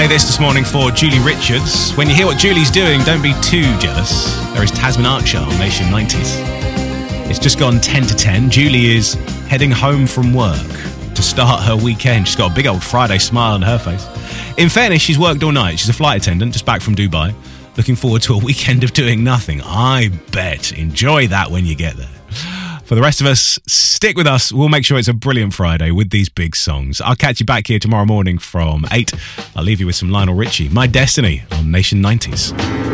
play this morning for Julie Richards. When you hear what Julie's doing, don't be too jealous. There is Tasman Archer on Nation 90s. It's just gone 10 to 10. Julie is heading home from work to start her weekend. She's got a big old Friday smile on her face. In fairness, she's worked all night. She's a flight attendant, just back from Dubai. Looking forward to a weekend of doing nothing. I bet. Enjoy that when you get there. For the rest of us, stick with us. We'll make sure it's a brilliant Friday with these big songs. I'll catch you back here tomorrow morning from 8. I'll leave you with some Lionel Richie, My Destiny, on Nation 90s.